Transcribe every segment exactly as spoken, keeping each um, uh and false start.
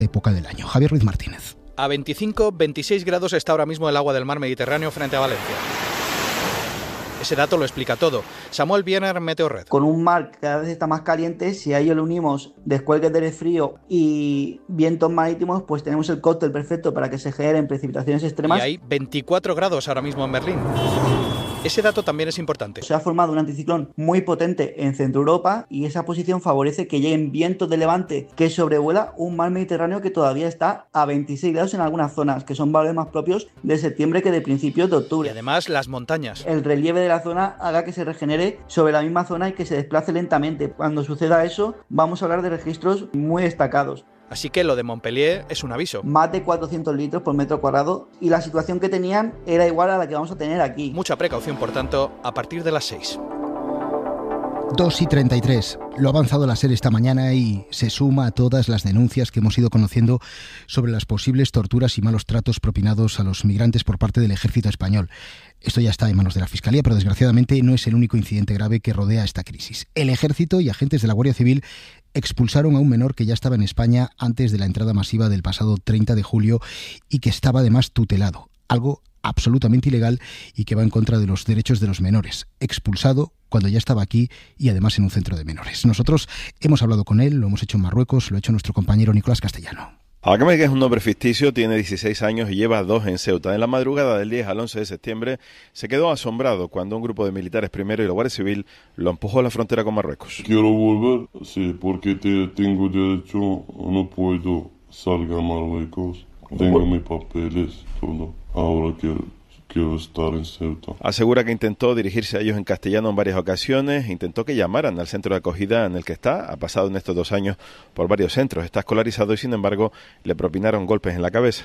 época del año. Javier Ruiz Martínez. A veinticinco, veintiséis grados está ahora mismo el agua del mar Mediterráneo frente a Valencia. Ese dato lo explica todo. Samuel Biener, Meteorred. Con un mar que cada vez está más caliente, si a ello le unimos descuelgues de aire frío y vientos marítimos, pues tenemos el cóctel perfecto para que se generen precipitaciones extremas. Y hay veinticuatro grados ahora mismo en Berlín. Ese dato también es importante. Se ha formado un anticiclón muy potente en Centro Europa y esa posición favorece que lleguen vientos de levante que sobrevuela un mar Mediterráneo que todavía está a veintiséis grados en algunas zonas, que son valores más propios de septiembre que de principios de octubre. Y además las montañas. El relieve de la zona haga que se regenere sobre la misma zona y que se desplace lentamente. Cuando suceda eso, vamos a hablar de registros muy destacados. Así que lo de Montpellier es un aviso. Más de cuatrocientos litros por metro cuadrado y la situación que tenían era igual a la que vamos a tener aquí. Mucha precaución, por tanto, a partir de las seis. dos y treinta y tres. Lo ha avanzado la SER esta mañana y se suma a todas las denuncias que hemos ido conociendo sobre las posibles torturas y malos tratos propinados a los migrantes por parte del ejército español. Esto ya está en manos de la Fiscalía, pero desgraciadamente no es el único incidente grave que rodea esta crisis. El ejército y agentes de la Guardia Civil expulsaron a un menor que ya estaba en España antes de la entrada masiva del pasado treinta de julio y que estaba además tutelado, algo absolutamente ilegal y que va en contra de los derechos de los menores. Expulsado cuando ya estaba aquí y además en un centro de menores. Nosotros hemos hablado con él, lo hemos hecho en Marruecos, lo ha hecho nuestro compañero Nicolás Castellano. Ahmed, que es un nombre ficticio, tiene dieciséis años y lleva dos en Ceuta. En la madrugada del diez al once de septiembre se quedó asombrado cuando un grupo de militares primero y la Guardia Civil lo empujó a la frontera con Marruecos. Quiero volver, sí, porque te, tengo derecho, no puedo salir a Marruecos. Tengo mis papeles, todo. Ahora quiero, quiero estar en Ceuta. Asegura que intentó dirigirse a ellos en castellano en varias ocasiones, intentó que llamaran al centro de acogida en el que está, ha pasado en estos dos años por varios centros, está escolarizado y sin embargo le propinaron golpes en la cabeza.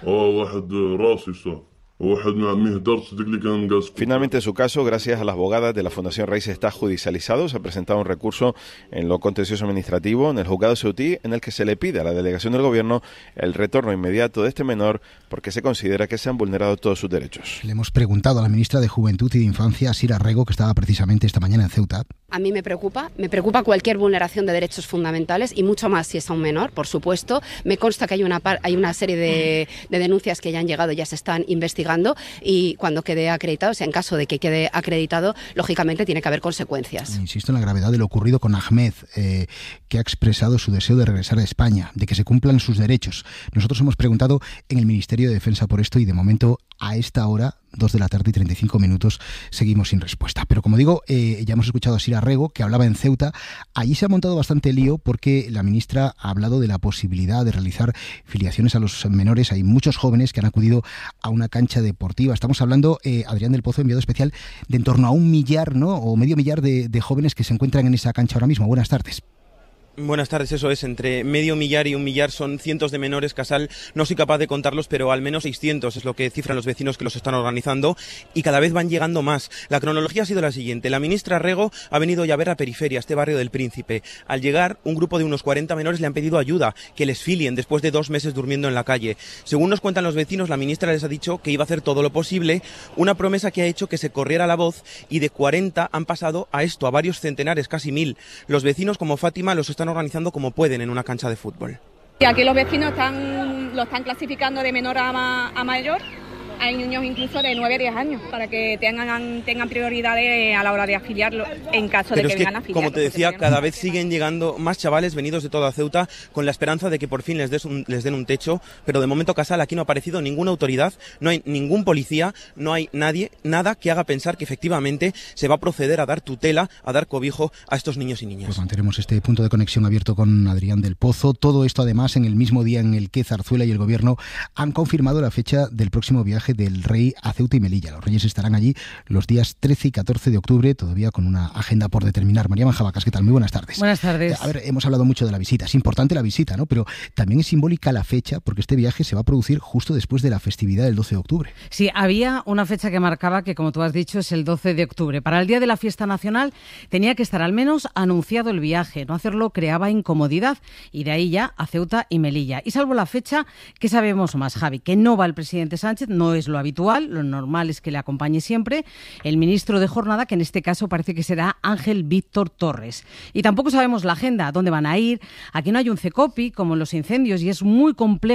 Finalmente su caso, gracias a las abogadas de la Fundación Raíces, está judicializado. Se ha presentado un recurso en lo contencioso administrativo en el juzgado ceutí en el que se le pide a la delegación del gobierno el retorno inmediato de este menor porque se considera que se han vulnerado todos sus derechos. Le hemos preguntado a la ministra de Juventud y de Infancia, Sira Rego, que estaba precisamente esta mañana en Ceuta. A mí me preocupa, me preocupa cualquier vulneración de derechos fundamentales y mucho más si es a un menor, por supuesto. Me consta que hay una, par, hay una serie de, de denuncias que ya han llegado, ya se están investigando y cuando quede acreditado, o sea, en caso de que quede acreditado, lógicamente tiene que haber consecuencias. Insisto en la gravedad de lo ocurrido con Ahmed, eh, que ha expresado su deseo de regresar a España, de que se cumplan sus derechos. Nosotros hemos preguntado en el Ministerio de Defensa por esto y de momento a esta hora, dos de la tarde y treinta y cinco minutos, seguimos sin respuesta. Pero como digo, eh, ya hemos escuchado a Sira Rego, que hablaba en Ceuta. Allí se ha montado bastante lío porque la ministra ha hablado de la posibilidad de realizar filiaciones a los menores. Hay muchos jóvenes que han acudido a una cancha deportiva. Estamos hablando, eh, Adrián del Pozo, enviado especial, de en torno a un millar, ¿no?, o medio millar de, de jóvenes que se encuentran en esa cancha ahora mismo. Buenas tardes. Buenas tardes, eso es, entre medio millar y un millar son cientos de menores, Casal, no soy capaz de contarlos, pero al menos seiscientos es lo que cifran los vecinos que los están organizando y cada vez van llegando más. La cronología ha sido la siguiente, la ministra Rego ha venido ya a ver a Periferia, este barrio del Príncipe. Al llegar, un grupo de unos cuarenta menores le han pedido ayuda, que les filien después de dos meses durmiendo en la calle. Según nos cuentan los vecinos, la ministra les ha dicho que iba a hacer todo lo posible, una promesa que ha hecho que se corriera la voz y de cuarenta han pasado a esto, a varios centenares, casi mil. Los vecinos como Fátima los están organizando como pueden en una cancha de fútbol. Y aquí los vecinos están, lo están clasificando de menor a, ma, a mayor. Hay niños incluso de nueve a diez años para que tengan, tengan prioridades a la hora de afiliarlo en caso Pero de que es que, vengan a afiliar. Como te decía, cada vez siguen llegando más chavales venidos de toda Ceuta con la esperanza de que por fin les, des un, les den un techo, pero de momento, Casal, aquí no ha aparecido ninguna autoridad, no hay ningún policía, no hay nadie, nada que haga pensar que efectivamente se va a proceder a dar tutela, a dar cobijo a estos niños y niñas. Pues mantenemos este punto de conexión abierto con Adrián del Pozo. Todo esto además en el mismo día en el que Zarzuela y el Gobierno han confirmado la fecha del próximo viaje del Rey a Ceuta y Melilla. Los Reyes estarán allí los días trece y catorce de octubre, todavía con una agenda por determinar. María Manjabacas, ¿qué tal? Muy buenas tardes. Buenas tardes. Eh, a ver, hemos hablado mucho de la visita. Es importante la visita, ¿no? Pero también es simbólica la fecha, porque este viaje se va a producir justo después de la festividad del doce de octubre. Sí, había una fecha que marcaba que, como tú has dicho, es el doce de octubre. Para el día de la fiesta nacional tenía que estar al menos anunciado el viaje. No hacerlo creaba incomodidad y de ahí ya a Ceuta y Melilla. Y salvo la fecha, ¿qué sabemos más, Javi? Que no va el presidente Sánchez, no es lo habitual, lo normal es que le acompañe siempre el ministro de Jornada, que en este caso parece que será Ángel Víctor Torres. Y tampoco sabemos la agenda, dónde van a ir. Aquí no hay un CECOPI como en los incendios y es muy complejo